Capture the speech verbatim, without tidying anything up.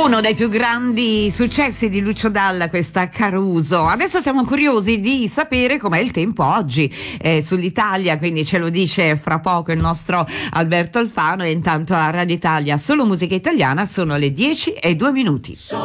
Uno dei più grandi successi di Lucio Dalla, questa Caruso. Adesso siamo curiosi di sapere com'è il tempo oggi eh, sull'Italia, quindi ce lo dice fra poco il nostro Alberto Alfano. E intanto a Radio Italia solo musica italiana sono le dieci e due minuti.